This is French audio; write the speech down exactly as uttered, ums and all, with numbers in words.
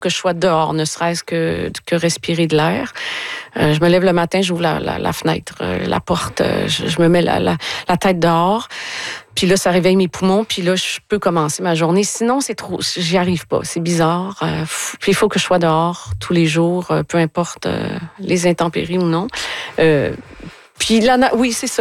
que je sois dehors, ne serait-ce que, que respirer de l'air. Euh, je me lève le matin, j'ouvre la, la, la fenêtre, euh, la porte, euh, je, je me mets la, la, la tête dehors. Puis là, ça réveille mes poumons, puis là, je peux commencer ma journée. Sinon, c'est trop, j'y arrive pas, c'est bizarre. Euh, puis il faut que je sois dehors tous les jours, euh, peu importe euh, les intempéries ou non. Euh, puis là, oui, c'est ça.